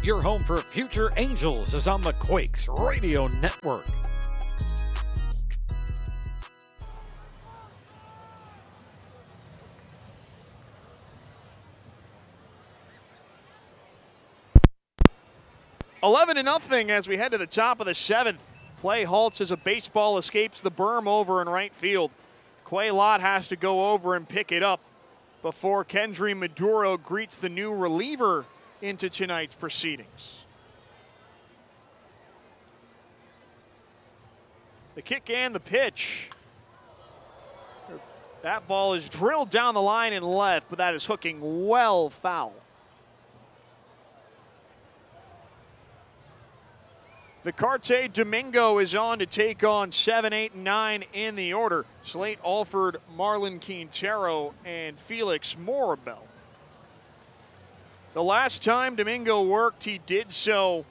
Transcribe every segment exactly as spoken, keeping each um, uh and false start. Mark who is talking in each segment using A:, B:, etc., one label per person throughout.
A: Your home for future Angels is on the Quakes Radio Network.
B: eleven to nothing as we head to the top of the seventh. Play halts as a baseball escapes the berm over in right field. Quay Lott has to go over and pick it up before Kendry Maduro greets the new reliever into tonight's proceedings. The kick and the pitch. That ball is drilled down the line and left, but that is hooking well foul. The Carte Domingo is on to take on seven, eight, and nine in the order. Slate Alford, Marlon Quintero, and Felix Morabel. The last time Domingo worked, he did so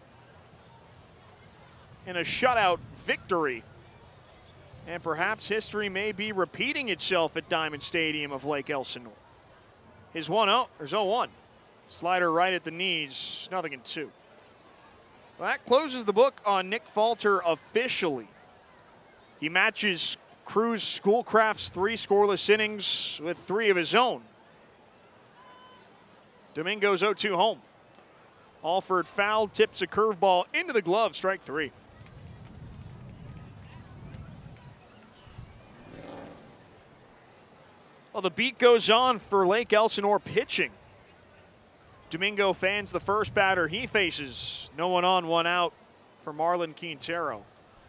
B: in a shutout victory. And perhaps history may be repeating itself at Diamond Stadium of Lake Elsinore. His one oh, there's oh one. Slider right at the knees, nothing in two. Well, that closes the book on Nick Falter officially. He matches Cruz Schoolcraft's three scoreless innings with three of his own. Domingo's oh two home. Alford foul, tips a curveball into the glove, strike three. Well, the beat goes on for Lake Elsinore pitching. Domingo fans the first batter he faces. No one on, one out for Marlon Quintero.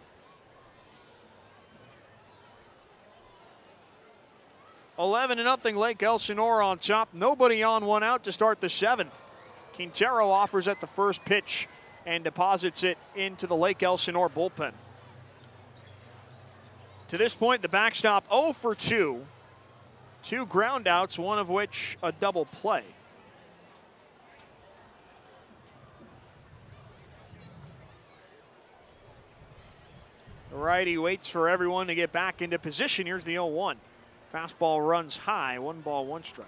B: eleven to nothing Lake Elsinore on top. Nobody on, one out to start the seventh. Quintero offers at the first pitch and deposits it into the Lake Elsinore bullpen. To this point, the backstop oh for two. Two ground outs, one of which a double play. The righty waits for everyone to get back into position. Here's the oh one. Fastball runs high, one ball, one strike.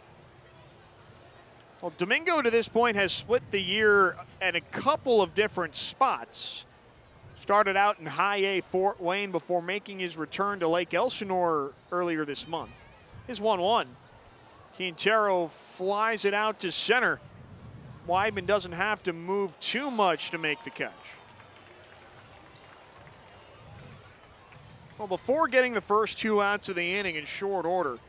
B: Well, Domingo to this point has split the year at a couple of different spots. Started out in High A Fort Wayne before making his return to Lake Elsinore earlier this month. His one one. Quintero flies it out to center. Weidman doesn't have to move too much to make the catch. Well, before getting the first two outs of the inning in short order,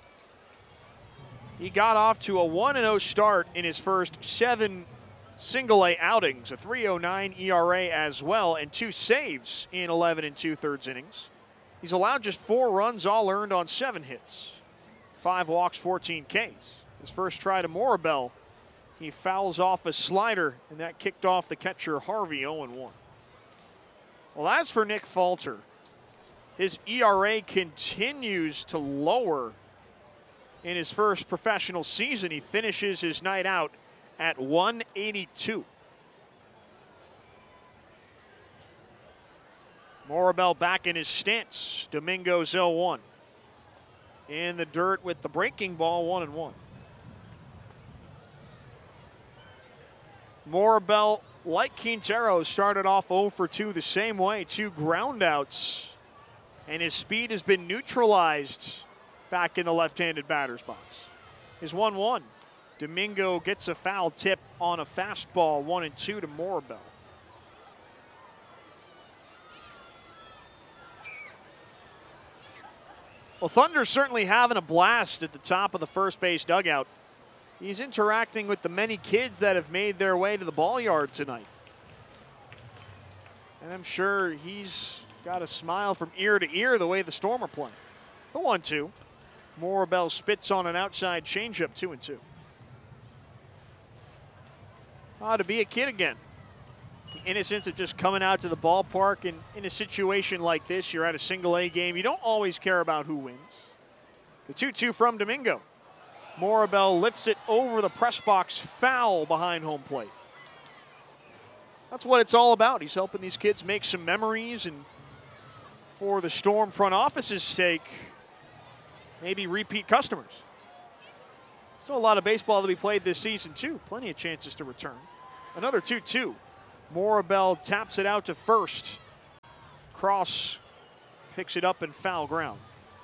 B: he got off to a one and oh start in his first seven single-A outings, a three oh nine E R A as well, and two saves in eleven and two-thirds innings. He's allowed just four runs, all earned on seven hits. Five walks, fourteen Ks. His first try to Morabel, he fouls off a slider, and that kicked off the catcher Harvey oh one. Well, as for Nick Falter, his E R A continues to lower in his first professional season. He finishes his night out at one eighty-two. Morabel back in his stance. Domingo's oh one. In the dirt with the breaking ball, one and one. Morabel, like Quintero, started off oh for two the same way. Two ground outs. And his speed has been neutralized back in the left-handed batter's box. His one one. Domingo gets a foul tip on a fastball, one and two to Morabel. Well, Thunder's certainly having a blast at the top of the first base dugout. He's interacting with the many kids that have made their way to the ball yard tonight. And I'm sure he's got a smile from ear to ear the way the Storm are playing. The one two. Morabel spits on an outside changeup, two and two. Ah, to be a kid again. The innocence of just coming out to the ballpark, and in a situation like this, you're at a single-A game. You don't always care about who wins. The two two from Domingo. Morabel lifts it over the press box, foul behind home plate. That's what it's all about. He's helping these kids make some memories, and for the Storm front office's sake, maybe repeat customers. Still a lot of baseball to be played this season, too. Plenty of chances to return. Another two two. Morabel taps it out to first. Cross picks it up in foul ground.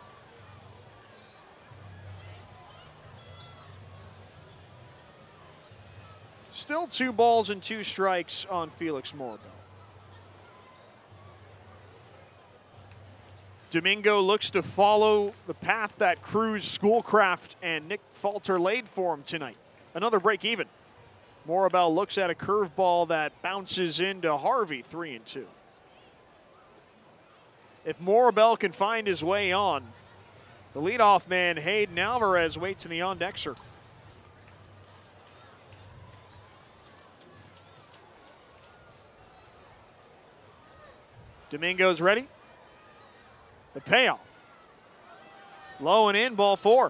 B: Still two balls and two strikes on Felix Morabel. Domingo looks to follow the path that Cruz, Schoolcraft, and Nick Falter laid for him tonight. Another break even. Morabel looks at a curveball that bounces into Harvey, three and two. If Morabel can find his way on, the leadoff man, Hayden Alvarez, waits in the on-deck circle. Domingo's ready. The payoff. Low and in, ball four.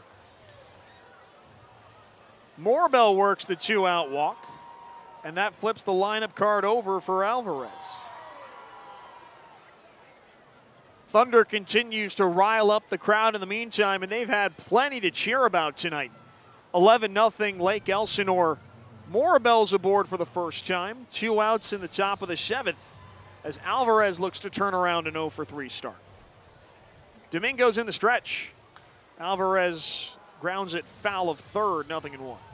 B: Morabel works the two-out walk, and that flips the lineup card over for Alvarez. Thunder continues to rile up the crowd in the meantime, and they've had plenty to cheer about tonight. eleven nothing Lake Elsinore. Morabel's aboard for the first time. Two outs in the top of the seventh as Alvarez looks to turn around an oh for three start. Domingo's in the stretch. Alvarez grounds it foul of third, nothing in one.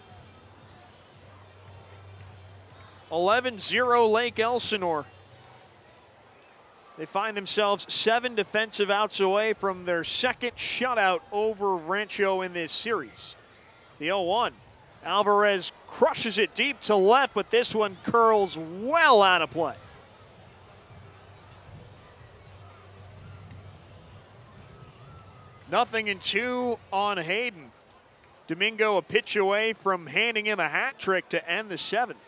B: eleven zero Lake Elsinore. They find themselves seven defensive outs away from their second shutout over Rancho in this series. The oh one. Alvarez crushes it deep to left, but this one curls well out of play. Nothing in two on Hayden. Domingo a pitch away from handing him a hat trick to end the seventh.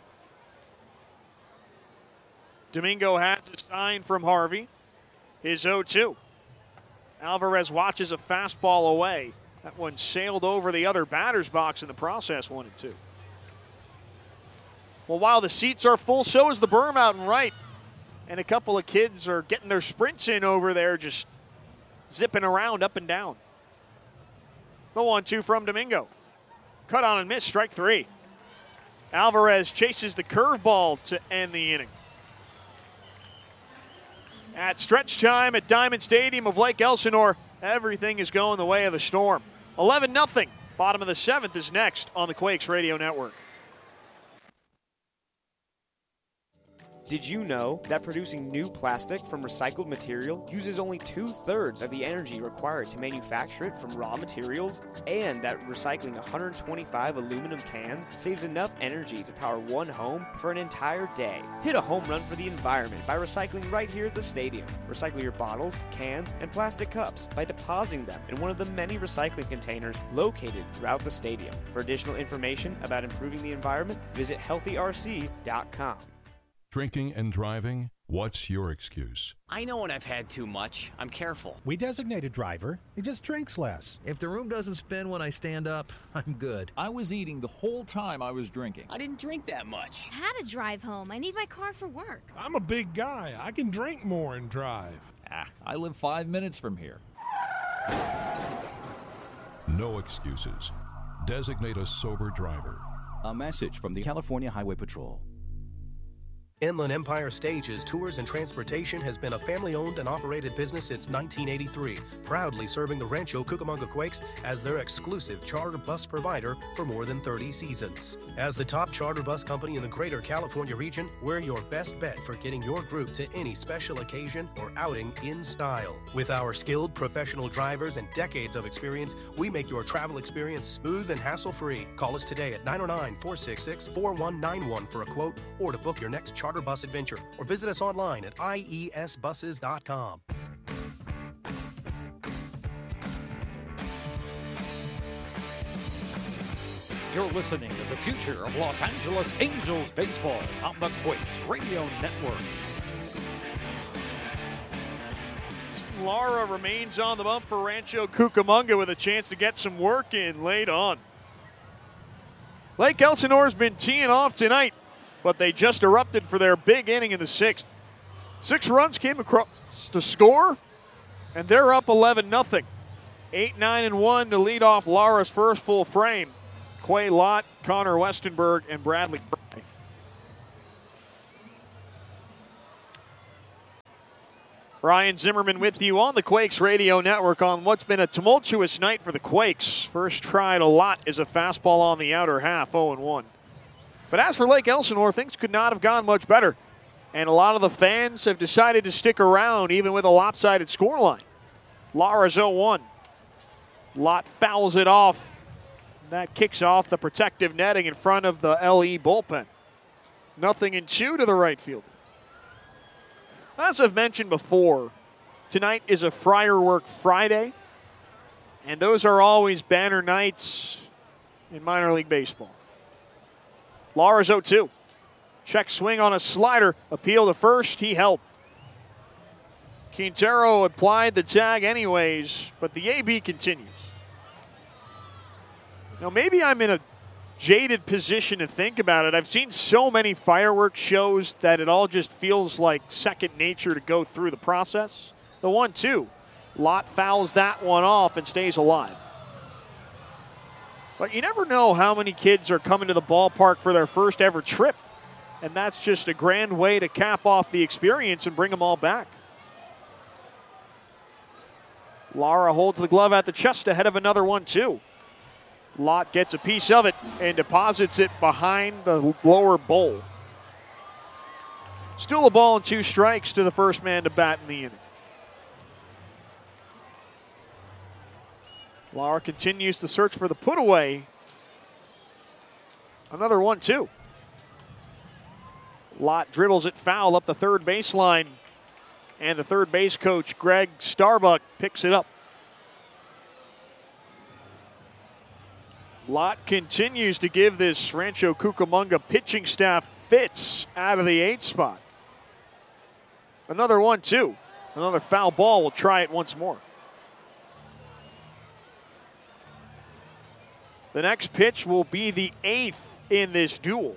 B: Domingo has a sign from Harvey. His oh two. Alvarez watches a fastball away. That one sailed over the other batter's box in the process, one and two. Well, while the seats are full, so is the berm out and right. And a couple of kids are getting their sprints in over there, just zipping around up and down. The one two from Domingo. Cut on and miss, strike three. Alvarez chases the curveball to end the inning. At stretch time at Diamond Stadium of Lake Elsinore, everything is going the way of the storm. eleven nothing. Bottom of the seventh is next on the Quakes Radio Network.
C: Did you know that producing new plastic from recycled material uses only two-thirds of the energy required to manufacture it from raw materials? And that recycling one hundred twenty-five aluminum cans saves enough energy to power one home for an entire day? Hit a home run for the environment by recycling right here at the stadium. Recycle your bottles, cans, and plastic cups by depositing them in one of the many recycling containers located throughout the stadium. For additional information about improving the environment, visit healthy R C dot com.
D: Drinking and driving? What's your excuse?
E: I know when I've had too much. I'm careful.
F: We designate a driver. He just drinks less.
G: If the room doesn't spin when I stand up, I'm good.
H: I was eating the whole time I was drinking.
E: I didn't drink that much.
I: I had to drive home. I need my car for work.
J: I'm a big guy. I can drink more and drive.
H: Ah, I live five minutes from here.
D: No excuses. Designate a sober driver.
K: A message from the California Highway Patrol.
L: Inland Empire Stages, Tours, and Transportation has been a family-owned and operated business since nineteen eighty-three, proudly serving the Rancho Cucamonga Quakes as their exclusive charter bus provider for more than thirty seasons. As the top charter bus company in the greater California region, we're your best bet for getting your group to any special occasion or outing in style. With our skilled professional drivers and decades of experience, we make your travel experience smooth and hassle-free. Call us today at nine oh nine, four six six, four one nine one for a quote or to book your next charter bus adventure, or visit us online at I E S buses dot com.
A: You're listening to the future of Los Angeles Angels baseball on the Quakes Radio Network.
B: Lara remains on the bump for Rancho Cucamonga with a chance to get some work in late on. Lake Elsinore's been teeing off tonight, but they just erupted for their big inning in the sixth. Six runs came across to score, and they're up eleven nothing. eight nine and one to lead off Lara's first full frame. Quay Lott, Connor Westenberg, and Bradley Fry. Ryan Zimmerman with you on the Quakes Radio Network on what's been a tumultuous night for the Quakes. First try at a lot is a fastball on the outer half, oh and one. But as for Lake Elsinore, things could not have gone much better. And a lot of the fans have decided to stick around even with a lopsided scoreline. Lara's oh one. Lott fouls it off. That kicks off the protective netting in front of the L E bullpen. Nothing in two to the right fielder. As I've mentioned before, tonight is a Friarwork Friday, and those are always banner nights in minor league baseball. Lara's oh two. Check swing on a slider. Appeal to first. He held. Quintero applied the tag anyways, but the A B continues. Now, maybe I'm in a jaded position to think about it. I've seen so many fireworks shows that it all just feels like second nature to go through the process. The one two. Lott fouls that one off and stays alive. But you never know how many kids are coming to the ballpark for their first ever trip. And that's just a grand way to cap off the experience and bring them all back. Lara holds the glove at the chest ahead of another one two. Lott gets a piece of it and deposits it behind the lower bowl. Still a ball and two strikes to the first man to bat in the inning. Lara continues to search for the put away. Another one two. Lott dribbles it foul up the third baseline, and the third base coach, Greg Starbuck, picks it up. Lott continues to give this Rancho Cucamonga pitching staff fits out of the eighth spot. Another one two. Another foul ball. We'll try it once more. The next pitch will be the eighth in this duel.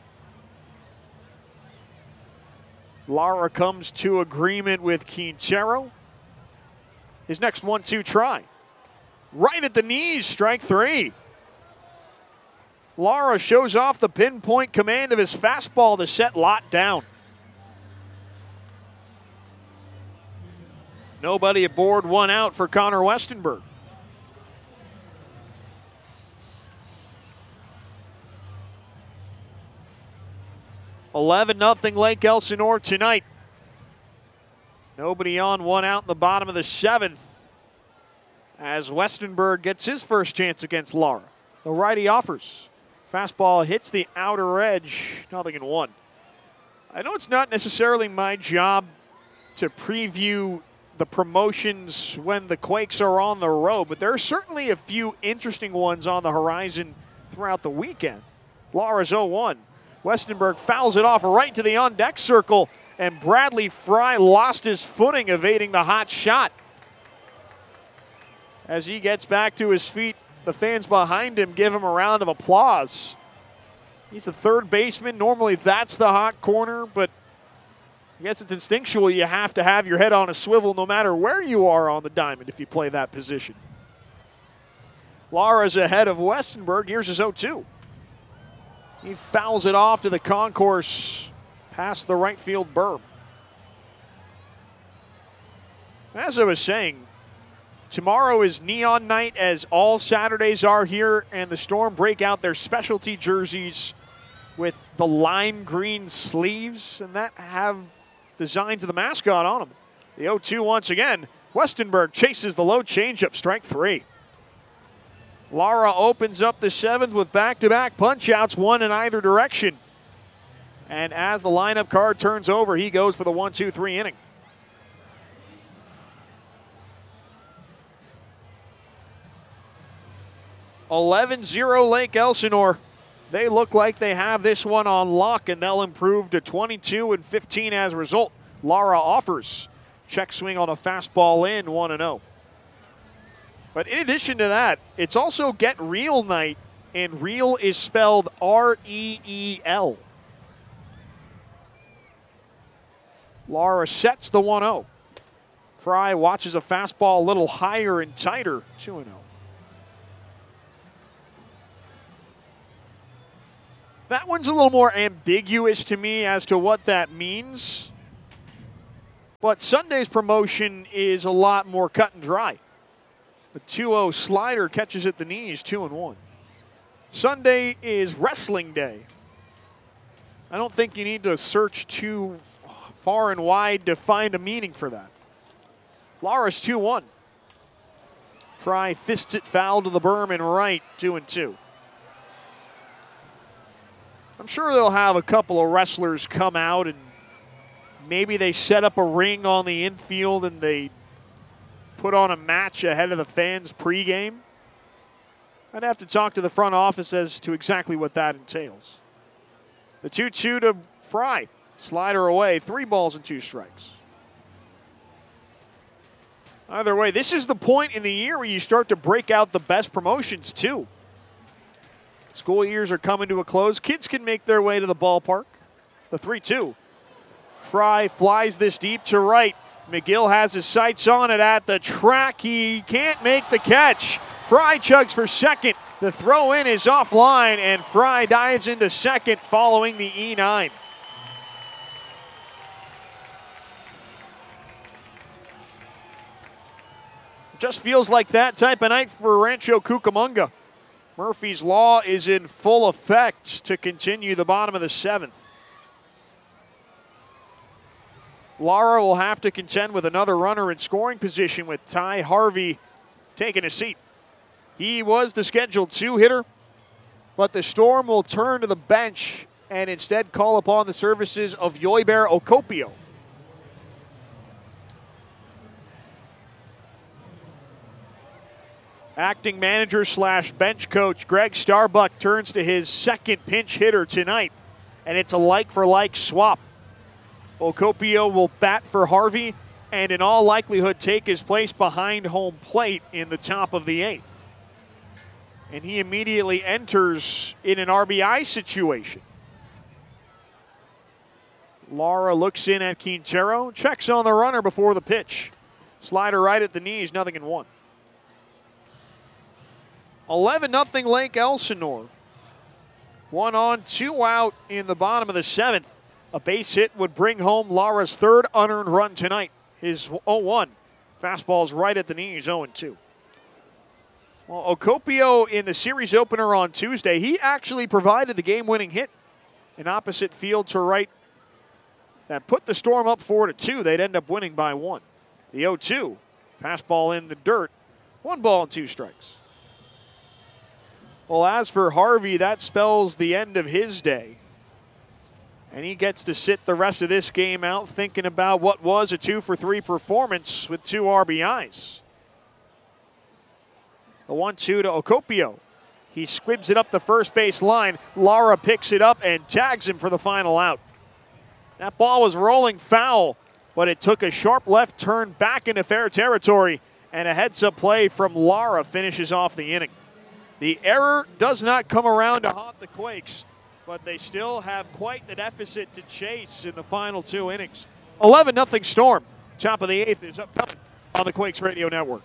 B: Lara comes to agreement with Quintero. His next one two try. Right at the knees, strike three. Lara shows off the pinpoint command of his fastball to set Lott down. Nobody aboard, one out for Connor Westenberg. eleven nothing Lake Elsinore tonight. Nobody on, one out in the bottom of the seventh as Westenberg gets his first chance against Lara. The righty offers. Fastball hits the outer edge, nothing in one. I know it's not necessarily my job to preview the promotions when the Quakes are on the road, but there are certainly a few interesting ones on the horizon throughout the weekend. Lara's oh one. Westenberg fouls it off right to the on-deck circle, and Bradley Fry lost his footing evading the hot shot. As he gets back to his feet, the fans behind him give him a round of applause. He's a third baseman. Normally that's the hot corner, but I guess it's instinctual. You have to have your head on a swivel no matter where you are on the diamond if you play that position. Lara's ahead of Westenberg. Here's his oh two. He fouls it off to the concourse past the right field berm. As I was saying, tomorrow is neon night, as all Saturdays are here, and the Storm break out their specialty jerseys with the lime green sleeves, and that have designs of the mascot on them. The oh two once again. Westenberg chases the low changeup, strike three. Lara opens up the seventh with back-to-back punch-outs, one in either direction. And as the lineup card turns over, he goes for the one two three inning. eleven zero Lake Elsinore. They look like they have this one on lock, and they'll improve to twenty-two and fifteen as a result. Lara offers. Check swing on a fastball in, one and oh. But in addition to that, it's also Get Real night, and real is spelled R E E L. Lara sets the one oh. Fry watches a fastball a little higher and tighter, two and oh. That one's a little more ambiguous to me as to what that means. But Sunday's promotion is a lot more cut and dry. A two oh slider catches at the knees, two and one. Sunday is wrestling day. I don't think you need to search too far and wide to find a meaning for that. Lara's two one. Fry fists it foul to the berm and right, two and two. I'm sure they'll have a couple of wrestlers come out and maybe they set up a ring on the infield and they put on a match ahead of the fans pregame. I'd have to talk to the front office as to exactly what that entails. The two two to Fry. Slider away, three balls and two strikes. Either way, this is the point in the year where you start to break out the best promotions too. School years are coming to a close. Kids can make their way to the ballpark. The three two. Fry flies this deep to right. McGill has his sights on it at the track. He can't make the catch. Fry chugs for second. The throw in is offline, and Fry dives into second following the E nine. Just feels like that type of night for Rancho Cucamonga. Murphy's Law is in full effect to continue the bottom of the seventh. Lara will have to contend with another runner in scoring position with Ty Harvey taking a seat. He was the scheduled two-hitter, but the Storm will turn to the bench and instead call upon the services of Yoiber Okopio. Acting manager slash bench coach Greg Starbuck turns to his second pinch hitter tonight, and it's a like-for-like swap. Okopio will bat for Harvey and in all likelihood take his place behind home plate in the top of the eighth. And he immediately enters in an R B I situation. Lara looks in at Quintero, checks on the runner before the pitch. Slider right at the knees, nothing in one. eleven nothing Lake Elsinore. One on, two out in the bottom of the seventh. A base hit would bring home Lara's third unearned run tonight. His oh one. Fastball's right at the knees, oh and two. Well, Okopio in the series opener on Tuesday, he actually provided the game-winning hit. An opposite field to right that put the Storm up four to two. They'd end up winning by one. The oh two. Fastball in the dirt. One ball and two strikes. Well, as for Harvey, that spells the end of his day. And he gets to sit the rest of this game out thinking about what was a two for three performance with two R B Is. The one two to Okopio. He squibs it up the first base line. Lara picks it up and tags him for the final out. That ball was rolling foul, but it took a sharp left turn back into fair territory, and a heads-up play from Lara finishes off the inning. The error does not come around to haunt the Quakes, but they still have quite the deficit to chase in the final two innings. eleven nothing Storm. Top of the eighth is upcoming on the Quakes Radio Network.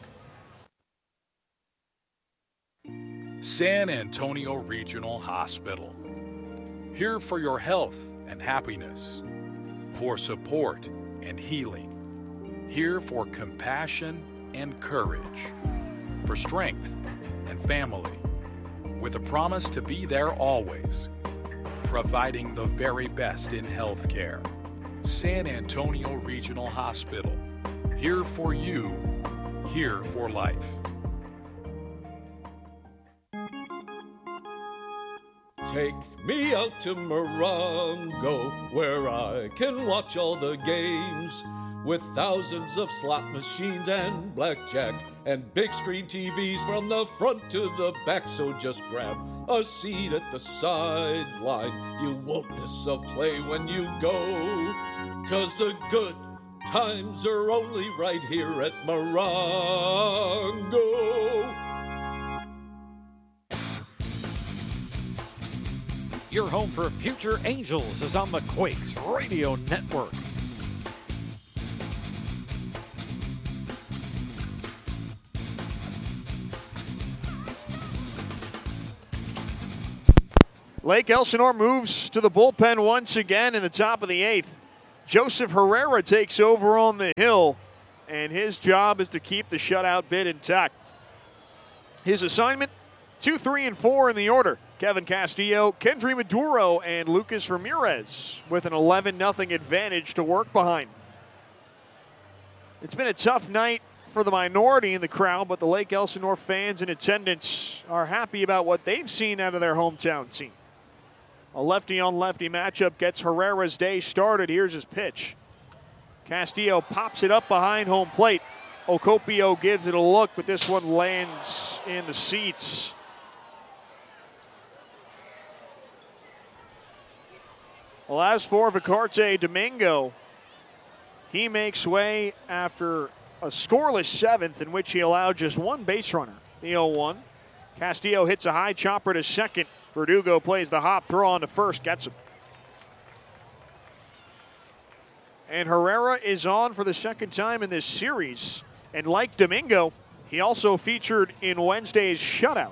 M: San Antonio Regional Hospital. Here for your health and happiness, for support and healing. Here for compassion and courage, for strength and family, with a promise to be there always, providing the very best in healthcare. San Antonio Regional Hospital. Here for you, here for life.
N: Take me out to Morongo, where I can watch all the games, with thousands of slot machines and blackjack and big screen T Vs from the front to the back. So just grab a seat at the sideline. You won't miss a play when you go, 'cause the good times are only right here at Morongo.
A: Your home for future Angels is on the Quakes Radio Network.
B: Lake Elsinore moves to the bullpen once again in the top of the eighth. Joseph Herrera takes over on the hill, and his job is to keep the shutout bid intact. His assignment, two, three, and four in the order. Kevin Castillo, Kendry Maduro, and Lucas Ramirez with an eleven nothing advantage to work behind. It's been a tough night for the minority in the crowd, but the Lake Elsinore fans in attendance are happy about what they've seen out of their hometown team. A lefty-on-lefty matchup gets Herrera's day started. Here's his pitch. Castillo pops it up behind home plate. Ocopio gives it a look, but this one lands in the seats. Well, as for Vicarte Domingo, he makes way after a scoreless seventh in which he allowed just one base runner. The oh one. Castillo hits a high chopper to second. Verdugo plays the hop throw on to first, gets him. And Herrera is on for the second time in this series. And like Domingo, he also featured in Wednesday's shutout.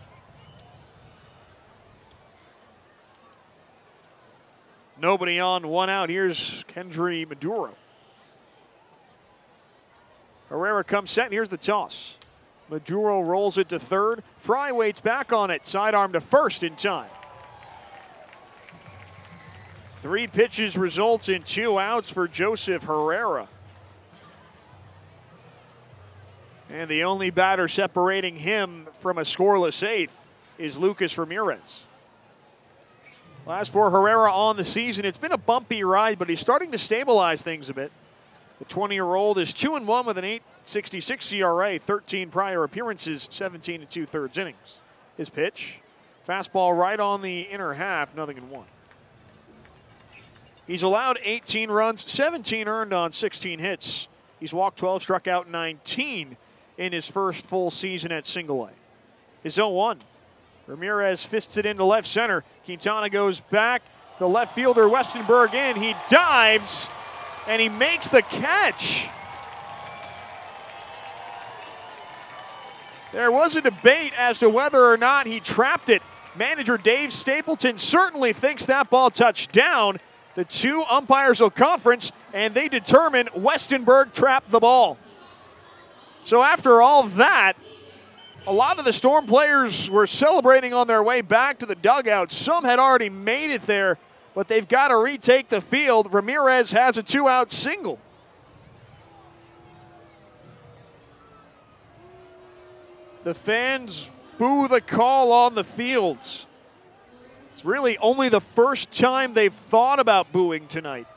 B: Nobody on, one out. Here's Kendry Maduro. Herrera comes set, and here's the toss. Maduro rolls it to third. Fry waits back on it. Sidearm to first in time. Three pitches results in two outs for Joseph Herrera. And the only batter separating him from a scoreless eighth is Lucas Ramirez. As for Herrera on the season, it's been a bumpy ride, but he's starting to stabilize things a bit. The twenty-year-old is two and one with an eight sixty-six E R A, thirteen prior appearances, seventeen and two-thirds innings. His pitch, fastball right on the inner half, nothing in one. He's allowed eighteen runs, seventeen earned on sixteen hits. He's walked twelve, struck out nineteen in his first full season at Single A. His oh one. Ramirez fists it into left center. Quintana goes back. The left fielder, Westenberg, in. He dives, and he makes the catch. There was a debate as to whether or not he trapped it. Manager Dave Stapleton certainly thinks that ball touched down. The two umpires will conference, and they determine Westenberg trapped the ball. So after all that, a lot of the Storm players were celebrating on their way back to the dugout. Some had already made it there, but they've got to retake the field. Ramirez has a two-out single. The fans boo the call on the fields. It's really only the first time they've thought about booing tonight.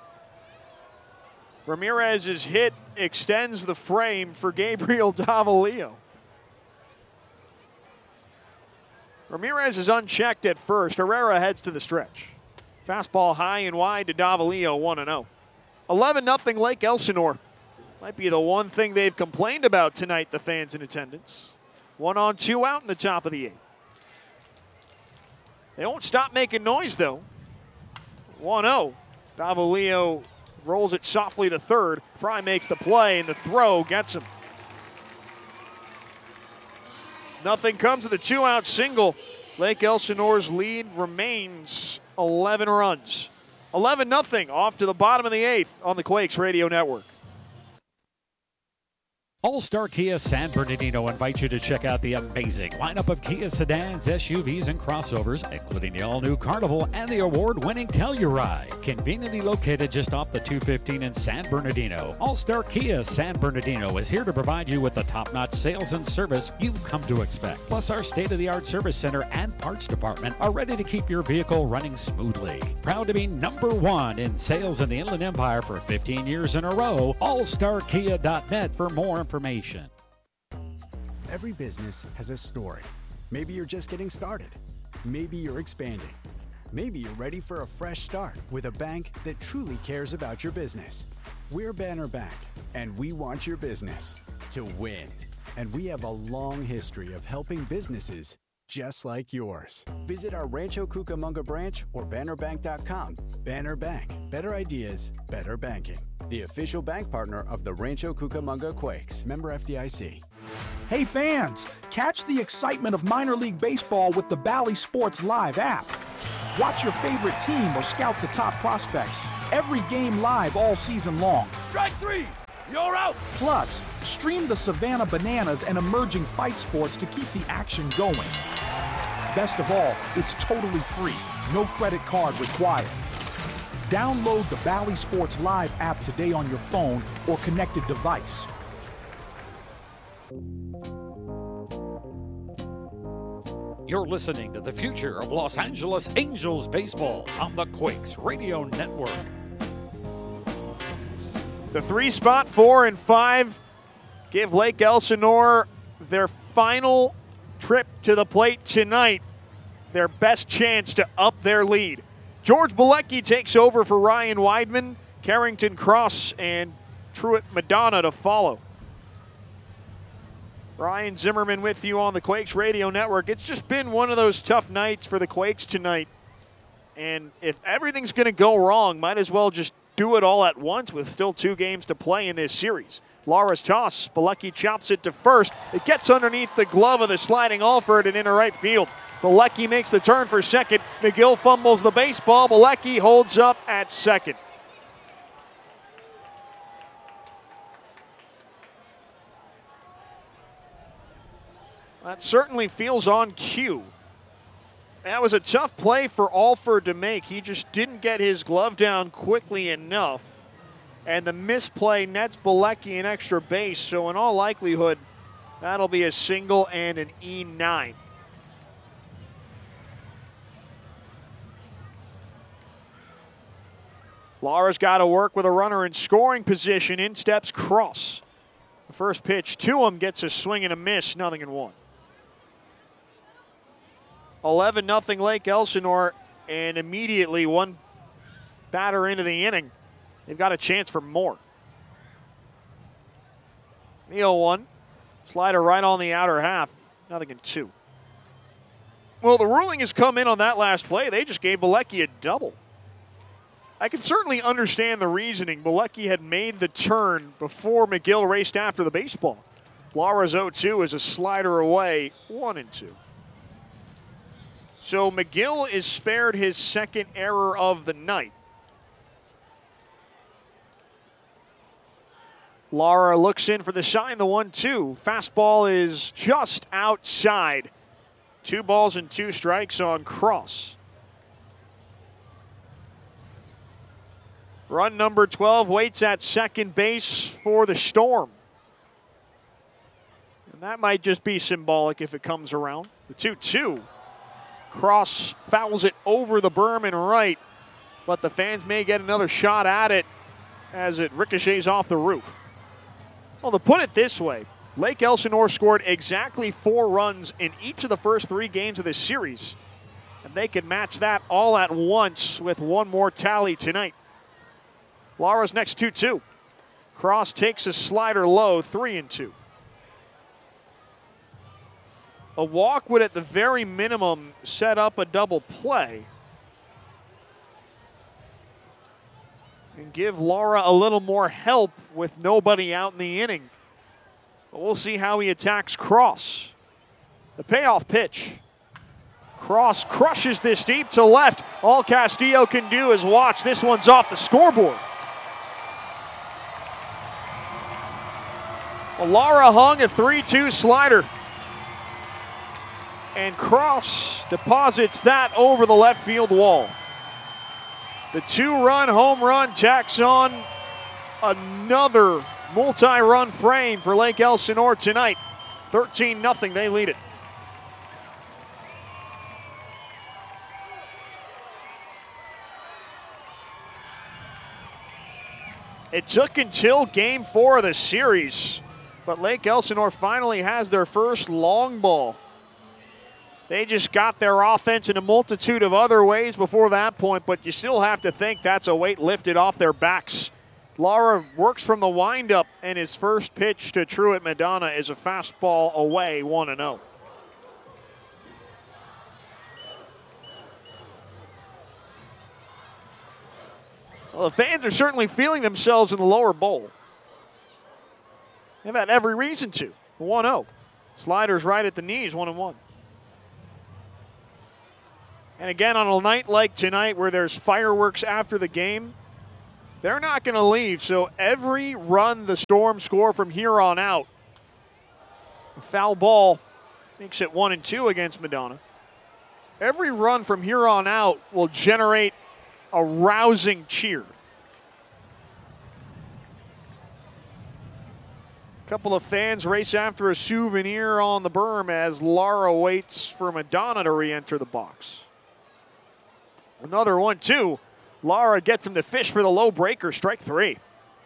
B: Ramirez's hit extends the frame for Gabriel Davalillo. Ramirez is unchecked at first. Herrera heads to the stretch. Fastball high and wide to Davalillo, one and oh. eleven nothing Lake Elsinore. Might be the one thing they've complained about tonight, the fans in attendance. One on, two out in the top of the eighth. They won't stop making noise, though. one oh. Davalillo rolls it softly to third. Fry makes the play, and the throw gets him. Nothing comes of the two-out single. Lake Elsinore's lead remains eleven runs. eleven nothing off to the bottom of the eighth on the Quakes Radio Network.
A: All-Star Kia San Bernardino invites you to check out the amazing lineup of Kia sedans, S U Vs, and crossovers, including the all-new Carnival and the award-winning Telluride. Conveniently located just off the two fifteen in San Bernardino, All-Star Kia San Bernardino is here to provide you with the top-notch sales and service you've come to expect. Plus, our state-of-the-art service center and parts department are ready to keep your vehicle running smoothly. Proud to be number one in sales in the Inland Empire for fifteen years in a row. all star kia dot net for more information.
O: Every business has a story. Maybe you're just getting started. Maybe you're expanding. Maybe you're ready for a fresh start with a bank that truly cares about your business. We're Banner Bank, and we want your business to win. And we have a long history of helping businesses just like yours. Visit our Rancho Cucamonga branch or banner bank dot com. Banner Bank. Better ideas, better banking. The official bank partner of the Rancho Cucamonga Quakes. Member F D I C.
P: Hey fans, catch the excitement of minor league baseball with the Bally Sports Live app. Watch your favorite team or scout the top prospects. Every game live all season long.
N: Strike three! You're out!
P: Plus, stream the Savannah Bananas and emerging fight sports to keep the action going. Best of all, it's totally free. No credit card required. Download the Bally Sports Live app today on your phone or connected device.
A: You're listening to the future of Los Angeles Angels baseball on the Quakes Radio Network.
B: The three spot, four and five, give Lake Elsinore their final trip to the plate tonight, their best chance to up their lead. George Bilecki takes over for Ryan Weidman, Carrington Cross, and Truett Madonna to follow. Ryan Zimmerman with you on the Quakes Radio Network. It's just been one of those tough nights for the Quakes tonight. And if everything's going to go wrong, might as well just do it all at once with still two games to play in this series. Lara's toss. Bilecki chops it to first. It gets underneath the glove of the sliding Alford and into right field. Bilecki makes the turn for second. McGill fumbles the baseball. Bilecki holds up at second. That certainly feels on cue. That was a tough play for Alford to make. He just didn't get his glove down quickly enough. And the misplay nets Bilecki an extra base, so in all likelihood, that'll be a single and an E nine. Lara's got to work with a runner in scoring position. In steps Cross. The first pitch to him gets a swing and a miss, nothing in one. eleven nothing Lake Elsinore, and immediately one batter into the inning, they've got a chance for more. The oh one, slider right on the outer half, nothing in two. Well, the ruling has come in on that last play. They just gave Bilecki a double. I can certainly understand the reasoning. Bilecki had made the turn before McGill raced after the baseball. Lara's oh two is a slider away, one and two. So McGill is spared his second error of the night. Lara looks in for the sign, the one two. Fastball is just outside. Two balls and two strikes on Cross. Run number twelve waits at second base for the Storm. And that might just be symbolic if it comes around. The two two. Cross fouls it over the berm and right, but the fans may get another shot at it as it ricochets off the roof. Well, to put it this way, Lake Elsinore scored exactly four runs in each of the first three games of this series, and they can match that all at once with one more tally tonight. Lara's next two two. Cross takes a slider low, three and two. A walk would at the very minimum set up a double play and give Lara a little more help with nobody out in the inning. But we'll see how he attacks Cross. The payoff pitch. Cross crushes this deep to left. All Castillo can do is watch. This one's off the scoreboard. Well, Lara hung a three two slider. And Cross deposits that over the left field wall. The two-run home run tacks on another multi-run frame for Lake Elsinore tonight. thirteen nothing, they lead it. It took until game four of the series, but Lake Elsinore finally has their first long ball. They just got their offense in a multitude of other ways before that point, but you still have to think that's a weight lifted off their backs. Lara works from the windup, and his first pitch to Truett Madonna is a fastball away, one and oh. Well, the fans are certainly feeling themselves in the lower bowl. They've had every reason to. one oh. Sliders right at the knees, one and one. And again, on a night like tonight where there's fireworks after the game, they're not going to leave. So every run the Storm score from here on out, a foul ball makes it one and two against Madonna. Every run from here on out will generate a rousing cheer. A couple of fans race after a souvenir on the berm as Lara waits for Madonna to re-enter the box. Another one, too. Lara gets him to fish for the low breaker, strike three.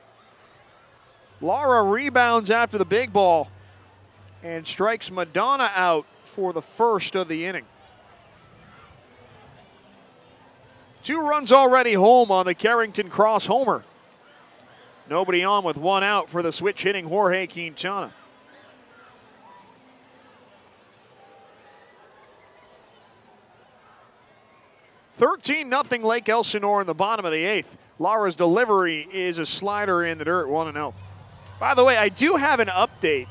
B: Lara rebounds after the big ball and strikes Madonna out for the first of the inning. Two runs already home on the Carrington Cross homer. Nobody on with one out for the switch hitting Jorge Quintana. thirteen nothing Lake Elsinore in the bottom of the eighth. Lara's delivery is a slider in the dirt, one and oh. By the way, I do have an update.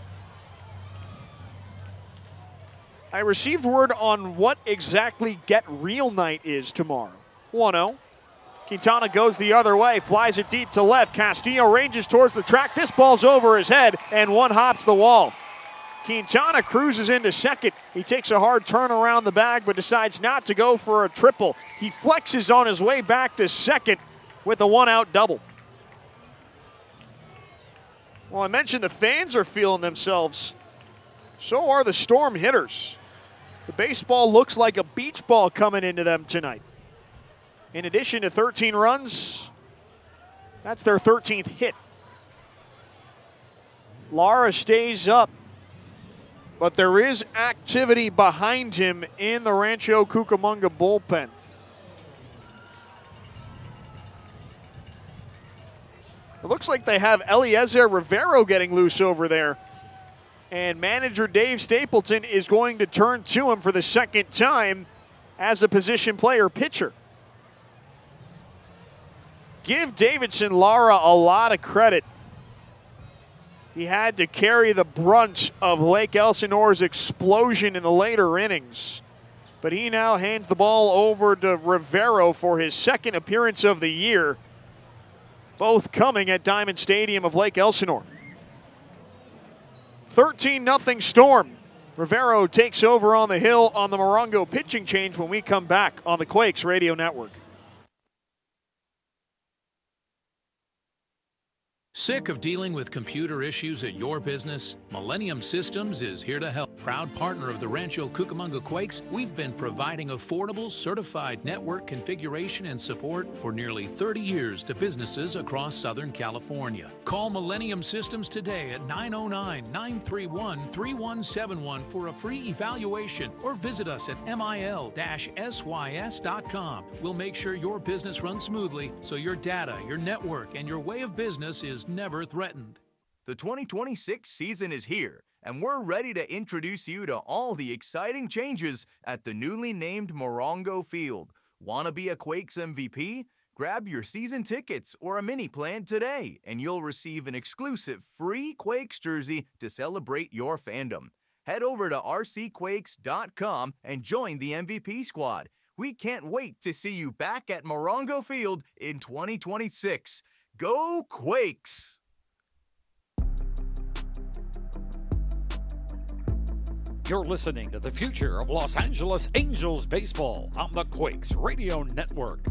B: I received word on what exactly Get Real Night is tomorrow. one oh. Quintana goes the other way, flies it deep to left. Castillo ranges towards the track. This ball's over his head, and one hops the wall. Quintana cruises into second. He takes a hard turn around the bag, but decides not to go for a triple. He flexes on his way back to second with a one-out double. Well, I mentioned the fans are feeling themselves. So are the Storm hitters. The baseball looks like a beach ball coming into them tonight. In addition to thirteen runs, that's their thirteenth hit. Lara stays up, but there is activity behind him in the Rancho Cucamonga bullpen. It looks like they have Eliezer Rivero getting loose over there. And manager Dave Stapleton is going to turn to him for the second time as a position player pitcher. Give Davidson Lara a lot of credit. He had to carry the brunt of Lake Elsinore's explosion in the later innings. But he now hands the ball over to Rivero for his second appearance of the year, both coming at Diamond Stadium of Lake Elsinore. thirteen nothing Storm. Rivero takes over on the hill on the Morongo pitching change when we come back on the Quakes Radio Network.
Q: Sick of dealing with computer issues at your business? Millennium Systems is here to help. Proud partner of the Rancho Cucamonga Quakes, we've been providing affordable, certified network configuration and support for nearly thirty years to businesses across Southern California. Call Millennium Systems today at nine oh nine, nine three one, three one seven one for a free evaluation or visit us at mil dash s y s dot com. We'll make sure your business runs smoothly so your data, your network, and your way of business is never threatened.
R: The twenty twenty-six season is here, and we're ready to introduce you to all the exciting changes at the newly named Morongo Field. Want to be a Quakes M V P? Grab your season tickets or a mini plan today, and you'll receive an exclusive free Quakes jersey to celebrate your fandom. Head over to r c quakes dot com and join the M V P squad. We can't wait to see you back at Morongo Field in twenty twenty-six. Go Quakes!
A: You're listening to the future of Los Angeles Angels baseball on the Quakes Radio Network.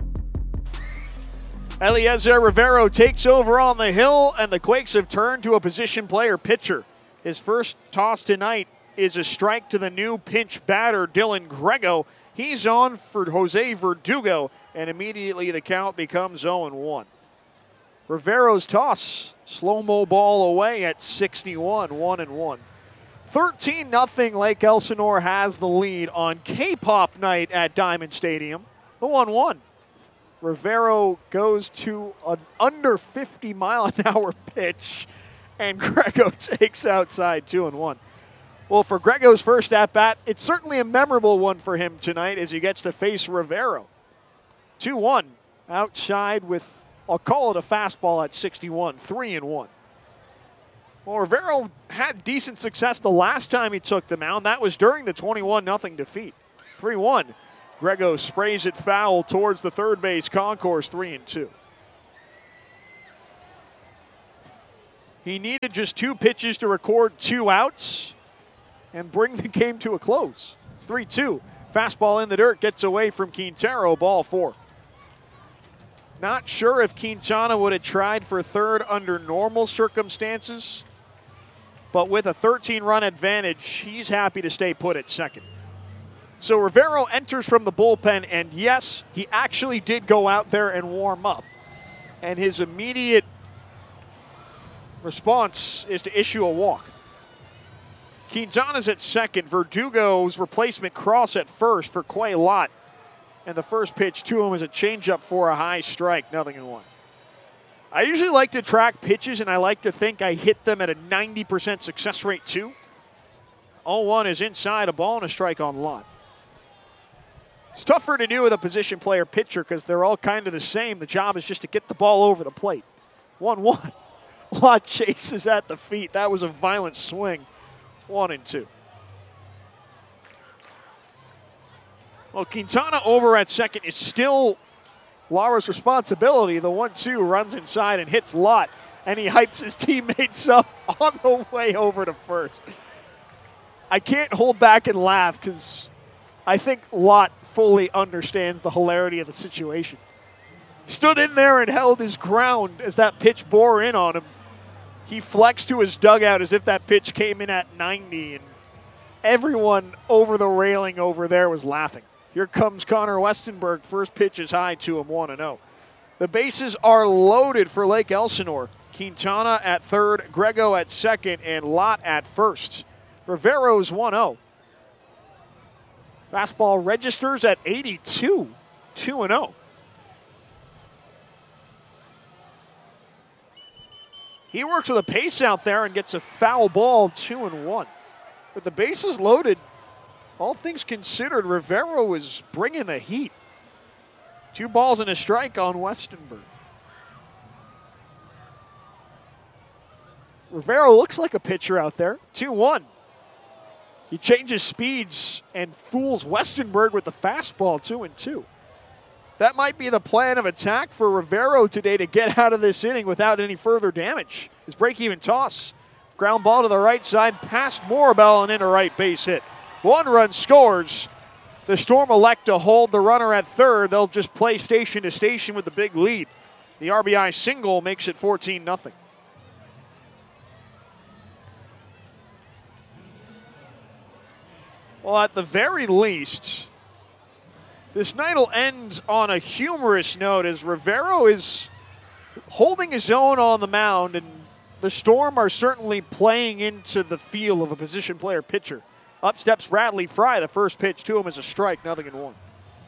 B: Eliezer Rivero takes over on the hill, and the Quakes have turned to a position player pitcher. His first toss tonight is a strike to the new pinch batter, Dylan Grego. He's on for Jose Verdugo, and immediately the count becomes oh and one. Rivero's toss, slow-mo ball away at sixty-one, one and one. thirteen nothing Lake Elsinore has the lead on K-pop night at Diamond Stadium. The one one. Rivero goes to an under fifty mile an hour pitch, and Grego takes outside two and one. Well, for Grego's first at-bat, it's certainly a memorable one for him tonight as he gets to face Rivero. two one outside with, I'll call it a fastball at sixty-one, three and one. Well, Rivero had decent success the last time he took the mound. That was during the twenty-one nothing defeat. three one. Grego sprays it foul towards the third base concourse, three and two. He needed just two pitches to record two outs and bring the game to a close. It's three two. Fastball in the dirt, gets away from Quintero, ball four. Not sure if Quintana would have tried for third under normal circumstances, but with a thirteen-run advantage, he's happy to stay put at second. So Rivero enters from the bullpen, and yes, he actually did go out there and warm up. And his immediate response is to issue a walk. Quintana's at second. Verdugo's replacement Cross at first for Quay Lott. And the first pitch to him is a changeup for a high strike, nothing in one. I usually like to track pitches, and I like to think I hit them at a ninety percent success rate too. oh one is inside, a ball and a strike on Lott. It's tougher to do with a position player pitcher because they're all kind of the same. The job is just to get the ball over the plate. one one. Lott chases at the feet. That was a violent swing. One and two. Well, Quintana over at second is still Lara's responsibility. The one two runs inside and hits Lott, and he hypes his teammates up on the way over to first. I can't hold back and laugh because I think Lott fully understands the hilarity of the situation. Stood in there and held his ground as that pitch bore in on him. He flexed to his dugout as if that pitch came in at ninety, and everyone over the railing over there was laughing. Here comes Connor Westenberg. First pitch is high to him, one and oh. The bases are loaded for Lake Elsinore. Quintana at third, Grego at second, and Lott at first. Rivero's one oh. Fastball registers at eighty-two, two and oh. He works with a pace out there and gets a foul ball, two and one. With the bases loaded, all things considered, Rivero is bringing the heat. Two balls and a strike on Westenberg. Rivero looks like a pitcher out there, two one. He changes speeds and fools Westenberg with the fastball, two and two. That might be the plan of attack for Rivero today to get out of this inning without any further damage. His break-even toss. Ground ball to the right side, past Morabel and in a right base hit. One run scores. The Storm elect to hold the runner at third. They'll just play station to station with the big lead. The R B I single makes it fourteen nothing. Well, at the very least, this night will end on a humorous note as Rivero is holding his own on the mound, and the Storm are certainly playing into the feel of a position player pitcher. Up steps Bradley Fry. The first pitch to him is a strike, nothing in one.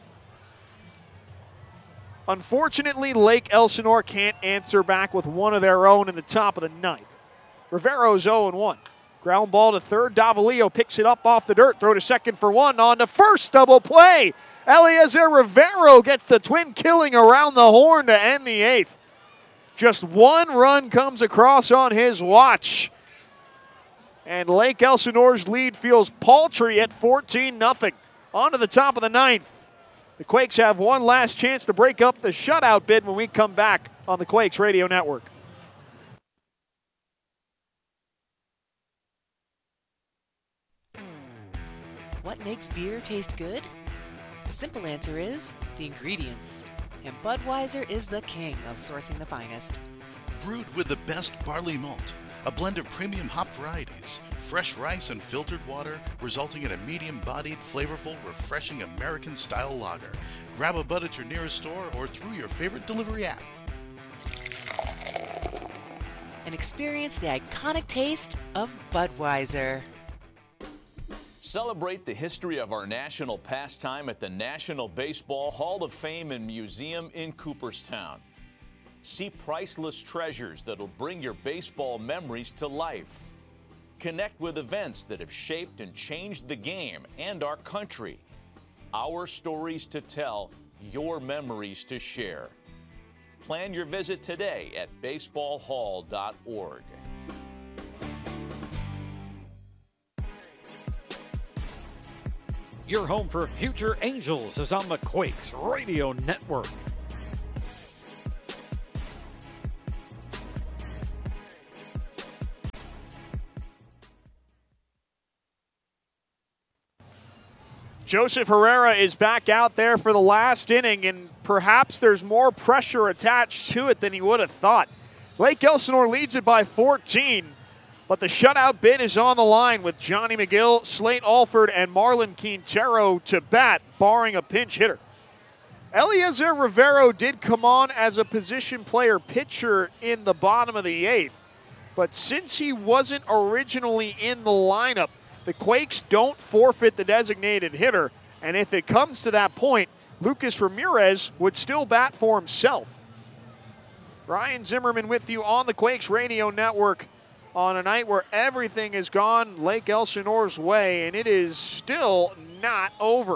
B: Unfortunately, Lake Elsinore can't answer back with one of their own in the top of the ninth. Rivero's oh and one. Ground ball to third. Davalillo picks it up off the dirt. Throw to second for one. On to first. Double play. Eliezer Rivero gets the twin killing around the horn to end the eighth. Just one run comes across on his watch. And Lake Elsinore's lead feels paltry at fourteen nothing. On to the top of the ninth. The Quakes have one last chance to break up the shutout bid when we come back on the Quakes Radio Network.
S: What makes beer taste good? The simple answer is the ingredients. And Budweiser is the king of sourcing the finest.
T: Brewed with the best barley malt, a blend of premium hop varieties, fresh rice, and filtered water, resulting in a medium-bodied, flavorful, refreshing American-style lager. Grab a Bud at your nearest store or through your favorite delivery app.
S: And experience the iconic taste of Budweiser.
U: Celebrate the history of our national pastime at the National Baseball Hall of Fame and Museum in Cooperstown. See priceless treasures that'll bring your baseball memories to life. Connect with events that have shaped and changed the game and our country. Our stories to tell, your memories to share. Plan your visit today at baseball hall dot org.
A: Your home for future Angels is on the Quakes Radio Network.
B: Joseph Herrera is back out there for the last inning, and perhaps there's more pressure attached to it than he would have thought. Lake Elsinore leads it by fourteen, but the shutout bid is on the line with Johnny McGill, Slate Alford, and Marlon Quintero to bat, barring a pinch hitter. Eliezer Rivero did come on as a position player pitcher in the bottom of the eighth, but since he wasn't originally in the lineup, the Quakes don't forfeit the designated hitter, and if it comes to that point, Lucas Ramirez would still bat for himself. Ryan Zimmerman with you on the Quakes Radio Network on a night where everything has gone Lake Elsinore's way, and it is still not over.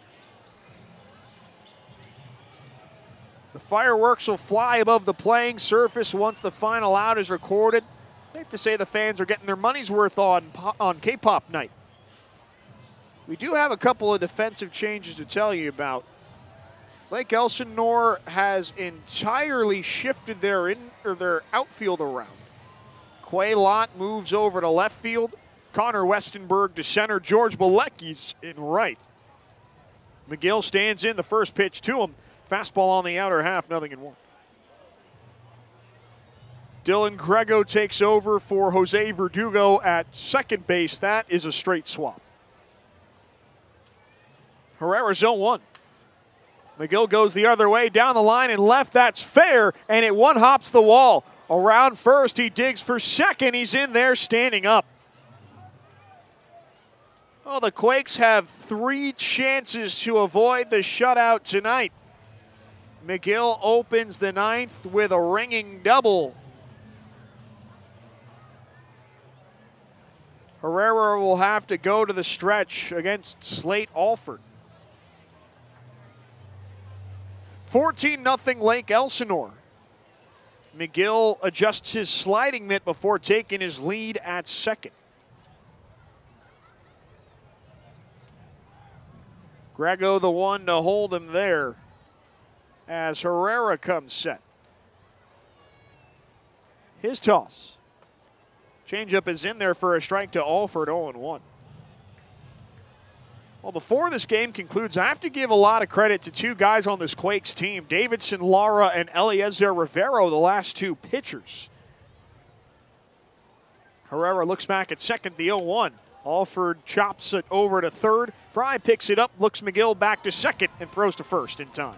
B: The fireworks will fly above the playing surface once the final out is recorded. Safe to say the fans are getting their money's worth on, on K-Pop night. We do have a couple of defensive changes to tell you about. Lake Elsinore has entirely shifted their in or their outfield around. Quay Lott moves over to left field. Connor Westenberg to center. George Bilecki's in right. McGill stands in the first pitch to him. Fastball on the outer half, nothing in one. Dylan Grego takes over for Jose Verdugo at second base. That is a straight swap. Herrera's oh one. McGill goes the other way, down the line and left. That's fair, and it one-hops the wall. Around first, he digs for second. He's in there standing up. Well, the Quakes have three chances to avoid the shutout tonight. McGill opens the ninth with a ringing double. Herrera will have to go to the stretch against Slate Alford. fourteen nothing Lake Elsinore. McGill adjusts his sliding mitt before taking his lead at second. Grego the one to hold him there as Herrera comes set. His toss. Changeup is in there for a strike to Alford, oh and one. Well, before this game concludes, I have to give a lot of credit to two guys on this Quakes team, Davidson Lara and Eliezer Rivero, the last two pitchers. Herrera looks back at second, the oh one. Alford chops it over to third. Fry picks it up, looks McGill back to second, and throws to first in time.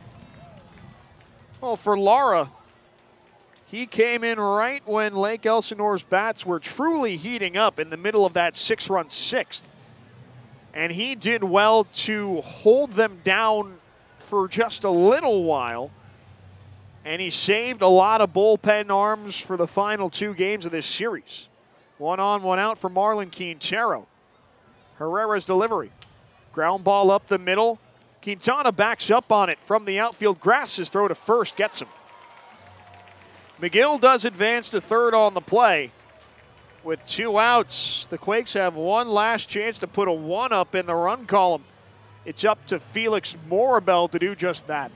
B: Well, for Lara, he came in right when Lake Elsinore's bats were truly heating up in the middle of that six-run sixth. And he did well to hold them down for just a little while. And he saved a lot of bullpen arms for the final two games of this series. One on, one out for Marlon Quintero. Herrera's delivery. Ground ball up the middle. Quintana backs up on it from the outfield. Grass's throw to first gets him. McGill does advance to third on the play. With two outs, the Quakes have one last chance to put a one up in the run column. It's up to Felix Morabel to do just that.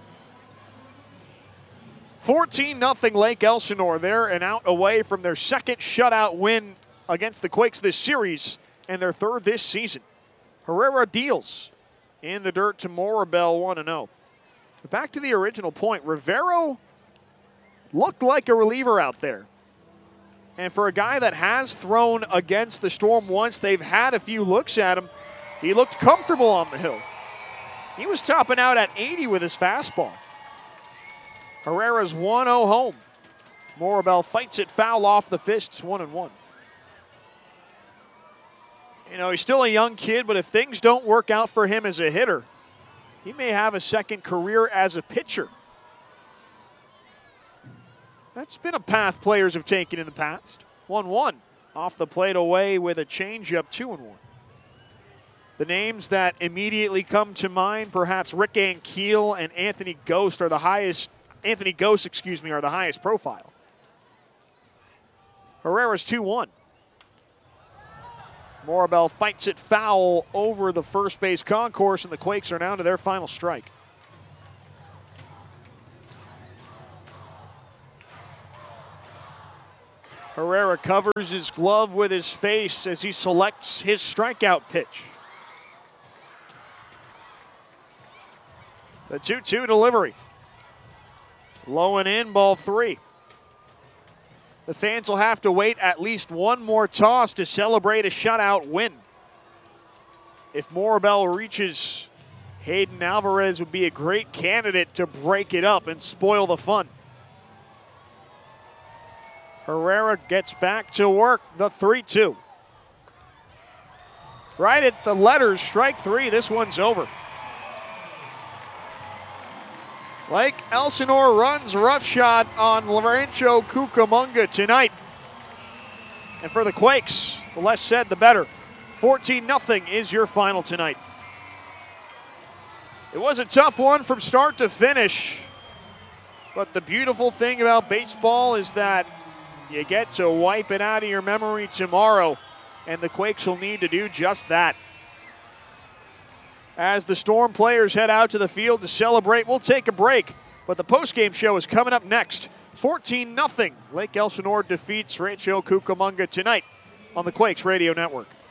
B: fourteen nothing Lake Elsinore. They're an out away from their second shutout win against the Quakes this series and their third this season. Herrera deals in the dirt to Morabel, one and oh. Back to the original point, Rivero looked like a reliever out there. And for a guy that has thrown against the Storm once, they've had a few looks at him. He looked comfortable on the hill. He was topping out at eighty with his fastball. Herrera's one oh home. Morabel fights it foul off the fists, one and one. You know, he's still a young kid, but if things don't work out for him as a hitter, he may have a second career as a pitcher. That's been a path players have taken in the past. one one. Off the plate away with a changeup, two and one. The names that immediately come to mind, perhaps Rick Ankiel and Anthony Ghost are the highest, Anthony Ghost, excuse me, are the highest profile. Herrera's two one. Morabel fights it foul over the first base concourse, and the Quakes are now to their final strike. Herrera covers his glove with his face as he selects his strikeout pitch. The two two delivery. Low and in, ball three. The fans will have to wait at least one more toss to celebrate a shutout win. If Morabel reaches, Hayden Alvarez would be a great candidate to break it up and spoil the fun. Herrera gets back to work, the three two. Right at the letters, strike three, this one's over. Lake Elsinore runs roughshod on Rancho Cucamonga tonight. And for the Quakes, the less said, the better. fourteen nothing is your final tonight. It was a tough one from start to finish. But the beautiful thing about baseball is that you get to wipe it out of your memory tomorrow. And the Quakes will need to do just that. As the Storm players head out to the field to celebrate, we'll take a break. But the postgame show is coming up next. fourteen nothing. Lake Elsinore defeats Rancho Cucamonga tonight on the Quakes Radio Network.